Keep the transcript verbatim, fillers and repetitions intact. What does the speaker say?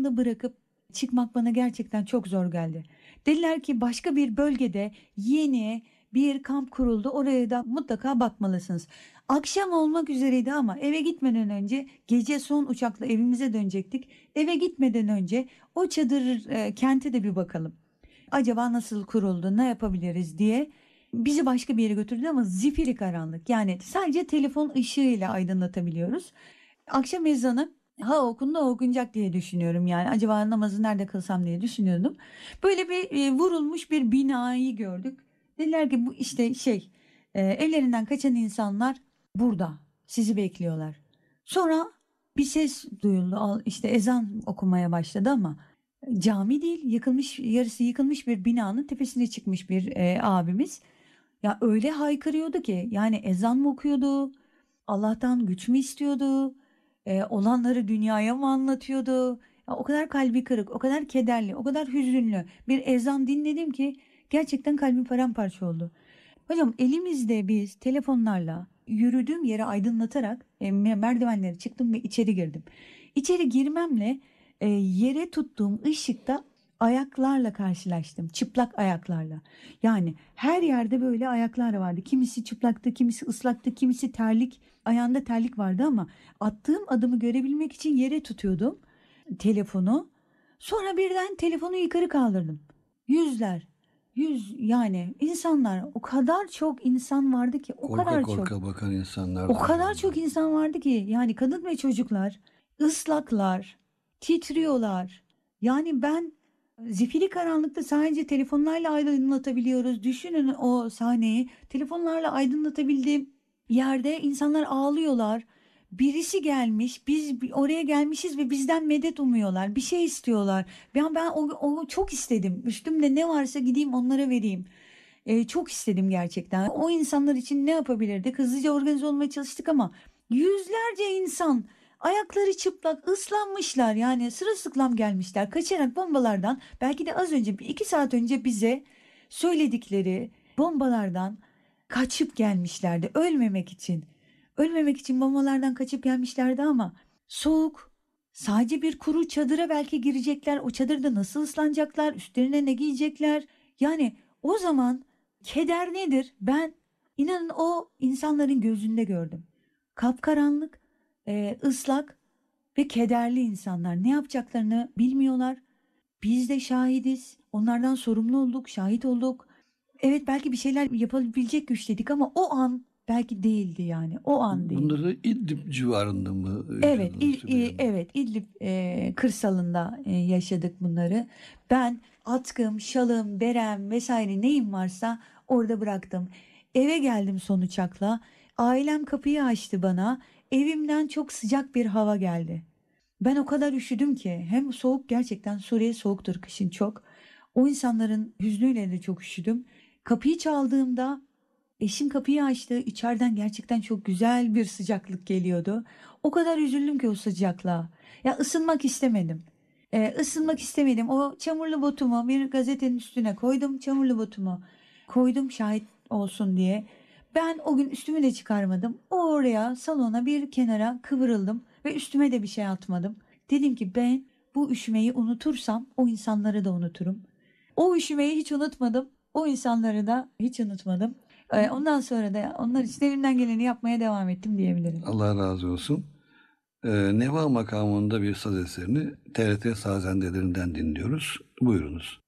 anda bırakıp çıkmak bana gerçekten çok zor geldi. Dediler ki başka bir bölgede yeni bir kamp kuruldu. Oraya da mutlaka bakmalısınız. Akşam olmak üzereydi ama eve gitmeden önce gece son uçakla evimize dönecektik. Eve gitmeden önce o çadır e, kente de bir bakalım. Acaba nasıl kuruldu, ne yapabiliriz diye bizi başka bir yere götürdü ama zifiri karanlık. Yani sadece telefon ışığıyla aydınlatabiliyoruz. Akşam ezanı ha okundu ha okunacak diye düşünüyorum yani. Acaba namazı nerede kılsam diye düşünüyordum. Böyle bir e, vurulmuş bir binayı gördük. Dediler ki bu işte şey e, evlerinden kaçan insanlar burada sizi bekliyorlar. Sonra bir ses duyuldu. Al- İşte ezan okumaya başladı ama cami değil, yıkılmış, yarısı yıkılmış bir binanın tepesine çıkmış bir e, abimiz. Ya öyle haykırıyordu ki yani ezan mı okuyordu? Allah'tan güç mü istiyordu? E, olanları dünyaya mı anlatıyordu? Ya o kadar kalbi kırık, o kadar kederli, o kadar hüzünlü bir ezan dinledim ki gerçekten kalbim paramparça oldu. Hocam elimizde biz telefonlarla yürüdüğüm yeri aydınlatarak e, merdivenleri çıktım ve içeri girdim. İçeri girmemle e, yere tuttuğum ışıkta ayaklarla karşılaştım. Çıplak ayaklarla. Yani her yerde böyle ayaklar vardı. Kimisi çıplaktı, kimisi ıslaktı, kimisi terlik. Ayağında terlik vardı ama attığım adımı görebilmek için yere tutuyordum telefonu. Sonra birden telefonu yukarı kaldırdım. Yüzler, yüz yani insanlar o kadar çok insan vardı ki o Korka kadar çok korka bakan insanlar o da kadar vardı. çok insan vardı ki yani kadın ve çocuklar ıslaklar, titriyorlar. Yani ben zifiri karanlıkta sadece telefonlarla aydınlatabiliyoruz. Düşünün o sahneyi. Telefonlarla aydınlatabildiğim yerde insanlar ağlıyorlar. Birisi gelmiş, biz bi- oraya gelmişiz ve bizden medet umuyorlar. Bir şey istiyorlar. Ben ben o, o çok istedim. Üstümde ne varsa gideyim onlara vereyim. Ee, çok istedim gerçekten. O insanlar için ne yapabilirdik? Hızlıca organize olmaya çalıştık ama yüzlerce insan ayakları çıplak, ıslanmışlar. Yani sırılsıklam gelmişler. Kaçarak bombalardan belki de az önce bir iki saat önce bize söyledikleri bombalardan kaçıp gelmişlerdi. Ölmemek için. Ölmemek için bombalardan kaçıp gelmişlerdi ama soğuk. Sadece bir kuru çadıra belki girecekler. O çadırda nasıl ıslanacaklar? Üstlerine ne giyecekler? Yani o zaman keder nedir? Ben inanın o insanların gözünde gördüm. Kapkaranlık, e, ıslak ve kederli insanlar. Ne yapacaklarını bilmiyorlar. Biz de şahidiz. Onlardan sorumlu olduk, şahit olduk. Evet belki bir şeyler yapabilecek güçteydik ama o an belki değildi yani. O an değildi. Bunları İdlib civarında mı Evet, yaşadınız İ- İ- Sümeyye? evet İdlib e, kırsalında e, yaşadık bunları. Ben atkım, şalım, berem vesaire neyim varsa orada bıraktım. Eve geldim son uçakla. Ailem kapıyı açtı bana. Evimden çok sıcak bir hava geldi. Ben o kadar üşüdüm ki hem soğuk gerçekten Suriye soğuktur kışın çok. O insanların hüznüyle de çok üşüdüm. Kapıyı çaldığımda eşim kapıyı açtı. İçeriden gerçekten çok güzel bir sıcaklık geliyordu. O kadar üzüldüm ki o sıcaklığa. Ya ısınmak istemedim. Ee, ısınmak istemedim. O çamurlu botumu bir gazetenin üstüne koydum. Çamurlu botumu koydum şahit olsun diye. Ben o gün üstümü de çıkarmadım. O oraya salona bir kenara kıvırıldım ve üstüme de bir şey atmadım. Dedim ki ben bu üşümeyi unutursam o insanları da unuturum. O üşümeyi hiç unutmadım. O insanları da hiç unutmadım. Ee, ondan sonra da onlar için elimden geleni yapmaya devam ettim diyebilirim. Allah razı olsun. Ee, Neva makamında bir saz eserini T R T Sazendelerinden dinliyoruz. Buyurunuz.